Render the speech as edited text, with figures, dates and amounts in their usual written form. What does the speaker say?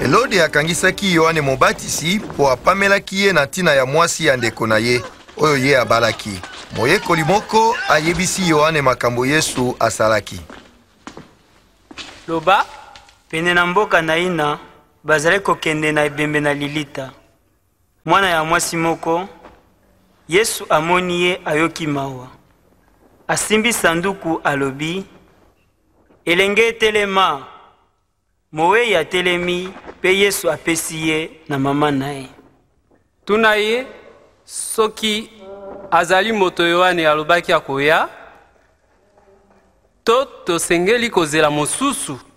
Elode akangisaki Yohane Mobatisi po apamelaki ye na ntina ya mwasi ya ndeko na ye oyo ye abalaki. Moyekoli moko ayebisi Yohane makambo Yesu asalaki. Loba pene na mboka na ina bazali kokende na ebembe na lilita. Mwana ya mwasi moko Yesu amoni ye ayoki mawa. Asimbi sanduku alobi, elenge telema. Mowe ya telemi pe Yesu apesi ye na mama na ye. Tuna ye soki azali moto Yohane alobaki akoya, to tosengeli kozela mosusu